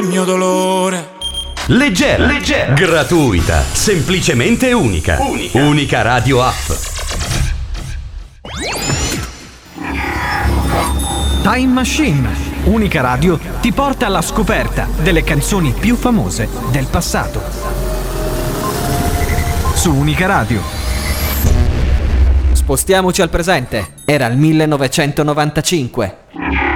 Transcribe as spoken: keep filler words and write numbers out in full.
Il mio dolore. Leggera, leggera, gratuita, semplicemente unica. Unica, unica radio app. Time Machine, unica radio, ti porta alla scoperta delle canzoni più famose del passato. Su Unica Radio. Spostiamoci al presente. Era il millenovecentonovantacinque.